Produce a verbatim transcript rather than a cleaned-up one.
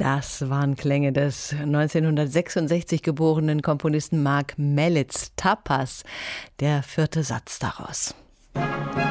Das waren Klänge des neunzehnhundertsechsundsechzig geborenen Komponisten Mark Mellits, Tapas, der vierte Satz daraus.